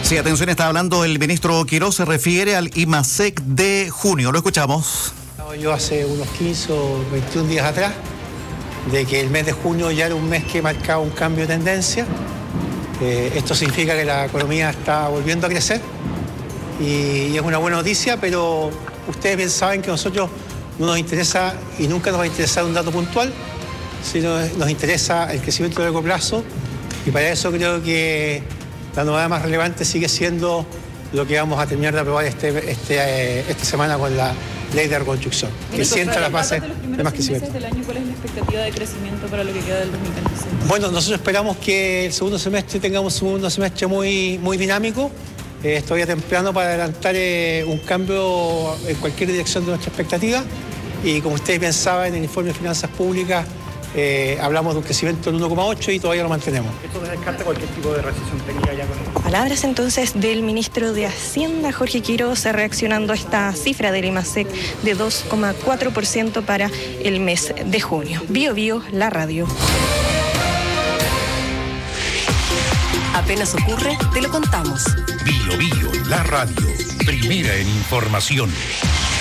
Sí, atención, está hablando el ministro Quirós, se refiere al IMASEC de junio. Lo escuchamos. Yo hace unos 15 o 21 días atrás, de que el mes de junio ya era un mes que marcaba un cambio de tendencia. Esto significa que la economía está volviendo a crecer y es una buena noticia, pero ustedes bien saben que a nosotros no nos interesa y nunca nos va a interesar un dato puntual, sino nos interesa el crecimiento de largo plazo, y para eso creo que la novedad más relevante sigue siendo lo que vamos a terminar de aprobar esta semana con la ley de reconstrucción, que sienta las bases de más crecimiento. Del año, ¿cuál es la expectativa de crecimiento para lo que queda del 2026? Bueno, nosotros esperamos que el segundo semestre tengamos un segundo semestre muy dinámico. Es todavía temprano para adelantar un cambio en cualquier dirección de nuestra expectativa. Y como ustedes bien saben, en el informe de finanzas públicas hablamos de un crecimiento del 1,8 y todavía lo mantenemos. ¿Esto descarta cualquier tipo de recesión técnica ya con esto? Palabras entonces del ministro de Hacienda, Jorge Quirós, reaccionando a esta cifra del IMASEC de 2,4% para el mes de junio. Bio Bio, la radio. Apenas ocurre, te lo contamos. Bio Bio, la radio. Primera en información.